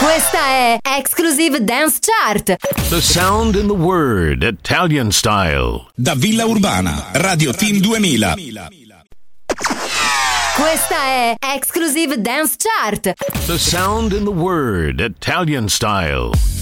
Questa è Exclusive Dance Chart. The sound in the word, Italian style. Da Villa Urbana, Radio Team 2000. Questa è Exclusive Dance Chart. The sound in the word, Italian style.